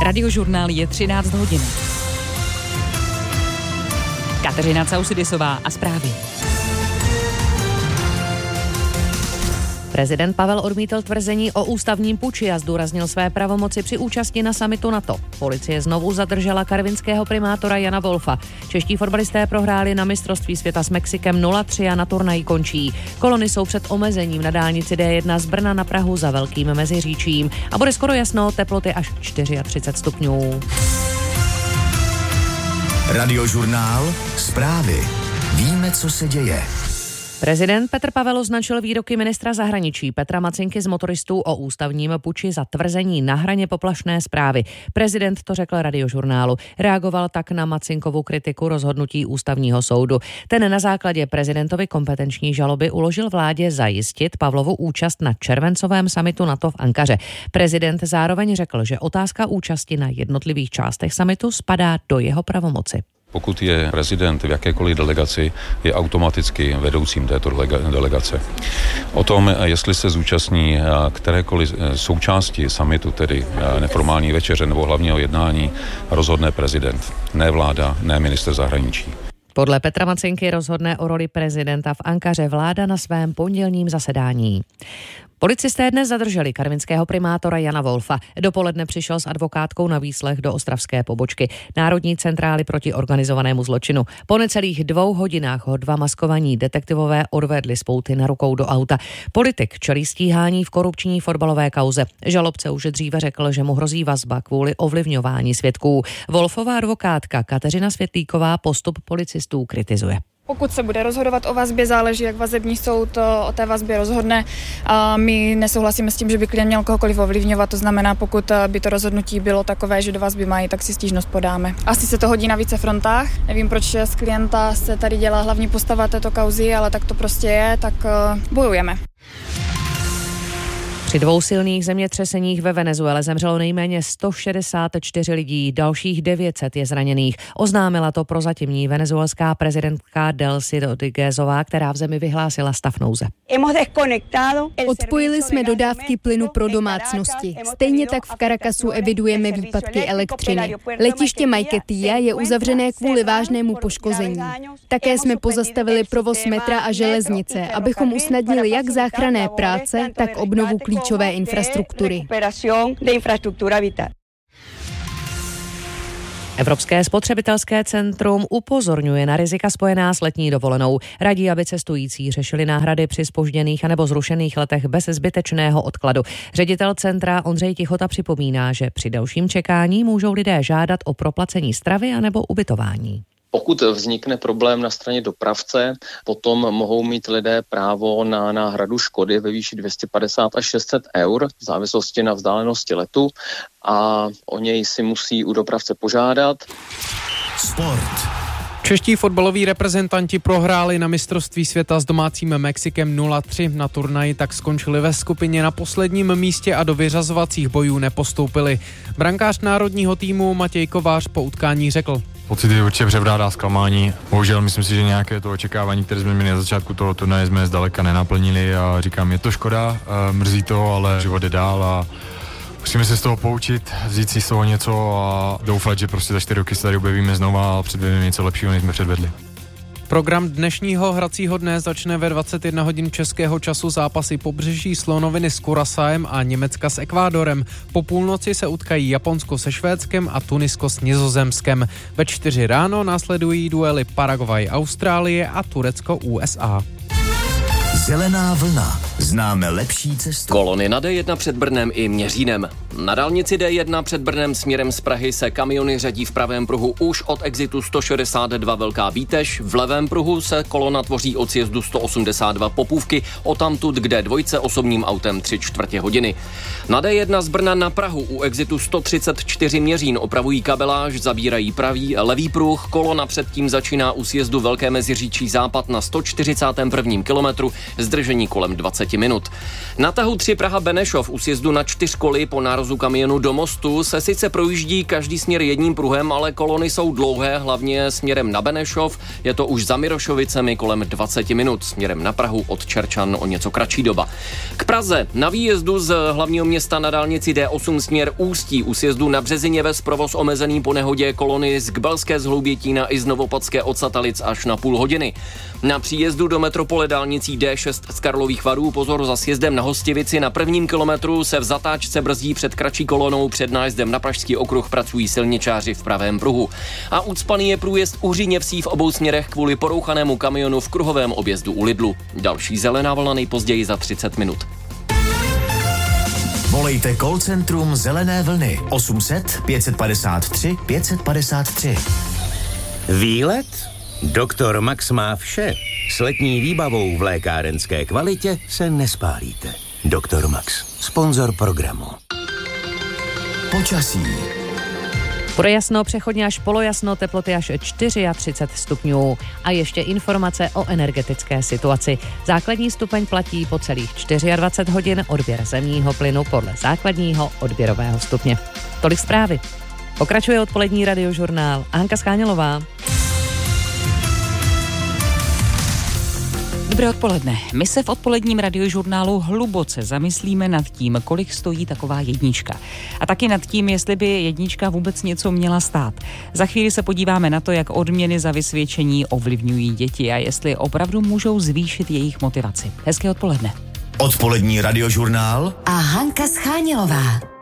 Radiožurnál je 13 hodin. Kateřina Causidisová a zprávy. Prezident Pavel odmítl tvrzení o ústavním puči a zdůraznil své pravomoci při účasti na summitu NATO. Policie znovu zadržela karvinského primátora Jana Wolfa. Čeští fotbalisté prohráli na mistrovství světa s Mexikem 0-3 a na turnaji končí. Kolony jsou před omezením na dálnici D1 z Brna na Prahu za Velkým Meziříčím a bude skoro jasno, teploty až 34 stupňů. Radiožurnál, zprávy. Víme, co se děje. Prezident Petr Pavel označil výroky ministra zahraničí Petra Macinky z motoristů o ústavním puči za tvrzení na hraně poplašné zprávy. Prezident to řekl Radiožurnálu. Reagoval tak na Macinkovu kritiku rozhodnutí ústavního soudu. Ten na základě prezidentovy kompetenční žaloby uložil vládě zajistit Pavlovu účast na červencovém summitu NATO v Ankaře. Prezident zároveň řekl, že otázka účasti na jednotlivých částech summitu spadá do jeho pravomoci. Pokud je prezident v jakékoliv delegaci, je automaticky vedoucím této delegace. O tom, jestli se zúčastní kterékoliv součásti summitu, tedy neformální večeře nebo hlavního jednání, rozhodne prezident, ne vláda, ne ministr zahraničí. Podle Petra Macinky rozhodne o roli prezidenta v Ankaře vláda na svém pondělním zasedání. Policisté dnes zadrželi karvinského primátora Jana Wolfa. Dopoledne přišel s advokátkou na výslech do ostravské pobočky Národní centrály proti organizovanému zločinu. Po necelých 2 hodinách ho 2 maskovaní detektivové odvedli z pouty na rukou do auta. Politik čelí stíhání v korupční fotbalové kauze. Žalobce už dříve řekl, že mu hrozí vazba kvůli ovlivňování svědků. Wolfova advokátka Kateřina Světlíková postup policistů kritizuje. Pokud se bude rozhodovat o vazbě, záleží, jak vazební soud o té vazbě rozhodne. A my nesouhlasíme s tím, že by klient měl kohokoliv ovlivňovat, to znamená, pokud by to rozhodnutí bylo takové, že do vazby mají, tak si stížnost podáme. Asi se to hodí na více frontách. Nevím, proč z klienta se tady dělá hlavní postava této kauzy, ale tak to prostě je, tak bojujeme. Při 2 silných zemětřeseních ve Venezuele zemřelo nejméně 164 lidí, dalších 900 je zraněných. Oznámila to prozatímní venezuelská prezidentka Delcy Rodríguezová, která v zemi vyhlásila stav nouze. Odpojili jsme dodávky plynu pro domácnosti. Stejně tak v Caracasu evidujeme výpadky elektřiny. Letiště Maiquetía je uzavřené kvůli vážnému poškození. Také jsme pozastavili provoz metra a železnice, abychom usnadnili jak záchranné práce, tak obnovu klíčové infrastruktury. Evropské spotřebitelské centrum upozorňuje na rizika spojená s letní dovolenou. Radí, aby cestující řešili náhrady při zpožděných anebo zrušených letech bez zbytečného odkladu. Ředitel centra Ondřej Tichota připomíná, že při delším čekání můžou lidé žádat o proplacení stravy anebo ubytování. Pokud vznikne problém na straně dopravce, potom mohou mít lidé právo na náhradu škody ve výši 250 až 600 eur v závislosti na vzdálenosti letu a o něj si musí u dopravce požádat. Sport. Čeští fotbaloví reprezentanti prohráli na mistrovství světa s domácím Mexikem 0-3. Na turnaji tak skončili ve skupině na posledním místě a do vyřazovacích bojů nepostoupili. Brankář národního týmu Matěj Kovář po utkání řekl: Pocit je určitě převládá zklamání. Bohužel myslím si, že nějaké to očekávání, které jsme měli na začátku toho turnaje, jsme zdaleka nenaplnili a říkám, je to škoda, mrzí to, ale život je dál a musíme se z toho poučit, vzít si z toho něco a doufat, že prostě za 4 roky se tady objevíme znova a předvedeme něco lepšího, než jsme předvedli. Program dnešního hracího dne začne ve 21 hodin českého času zápasy Pobřeží slonoviny s Curaçaem a Německa s Ekvádorem. Po půlnoci se utkají Japonsko se Švédskem a Tunisko s Nizozemskem. Ve 4 ráno následují duely Paraguay Austrálie a Turecko USA. Zelená vlna. Známe lepší cestu. Kolony na D1 před Brnem i Měřínem. Na dálnici D1 před Brnem směrem z Prahy se kamiony řadí v pravém pruhu už od exitu 162 Velká Bítež. V levém pruhu se kolona tvoří od sjezdu 182 Popůvky, odtamtud kde dvojce osobním autem 3/4 hodiny. Na D1 z Brna na Prahu u exitu 134 Měřín opravují kabeláž, zabírají pravý, levý pruh. Kolona předtím začíná u sjezdu Velké Meziříčí západ na 141. kilometru, zdržení kolem 20 20 minut. Na tahu 3 Praha Benešov u sjezdu na 4 koly po nárazu kamionu do mostu se sice projíždí každý směr jedním pruhem, ale kolony jsou dlouhé, hlavně směrem na Benešov. Je to už za Mirošovicemi kolem 20 minut, směrem na Prahu od Čerčan o něco kratší doba. K Praze na výjezdu z hlavního města na dálnici D8 směr Ústí u sjezdu na Březiněves provoz omezený po nehodě, kolony z Kbelské z Hloubětína i z Novopatské od Satalic až na půl hodiny. Na příjezdu do metropole dálnicí D6 z Karlových Varů pozor za sjezdem na Hostivici. Na prvním kilometru se v zatáčce brzdí před kratší kolonou, před nájezdem na Pražský okruh pracují silničáři v pravém pruhu. A ucpaný je průjezd u Říněvsí v obou směrech kvůli porouchanému kamionu v kruhovém objezdu u Lidlu. Další zelená vlna nejpozději za 30 minut. Volejte call centrum Zelené vlny 800 553 553. Výlet? Doktor Max má vše. S letní výbavou v lékárenské kvalitě se nespálíte. Doktor Max, sponzor programu. Počasí. Bude jasno, přechodně až polojasno, teploty až 34 stupňů. A ještě informace o energetické situaci. Základní stupeň platí po celých 24 hodin, odběr zemního plynu podle základního odběrového stupně. Tolik zprávy. Pokračuje odpolední radiožurnál. Hanka Schánělová. Dobré odpoledne. My se v odpoledním radiožurnálu hluboce zamyslíme nad tím, kolik stojí taková jednička. A taky nad tím, jestli by jednička vůbec něco měla stát. Za chvíli se podíváme na to, jak odměny za vysvědčení ovlivňují děti a jestli opravdu můžou zvýšit jejich motivaci. Hezké odpoledne. Odpolední radiožurnál a Hanka Schánělová.